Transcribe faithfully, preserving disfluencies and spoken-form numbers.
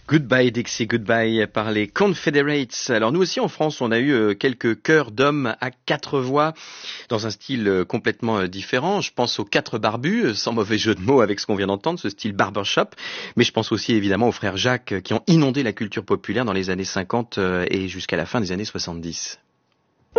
Goodbye Dixie, Goodbye par les Confederates. Alors nous aussi en France, on a eu euh, quelques chœurs d'hommes à quatre voix dans un style euh, complètement euh, différent. Je pense aux quatre barbus, euh, sans mauvais jeu de mots avec ce qu'on vient d'entendre, ce style barbershop. Mais je pense aussi évidemment aux frères Jacques euh, qui ont inondé la culture populaire dans les années cinquante euh, et jusqu'à la fin des années soixante-dix.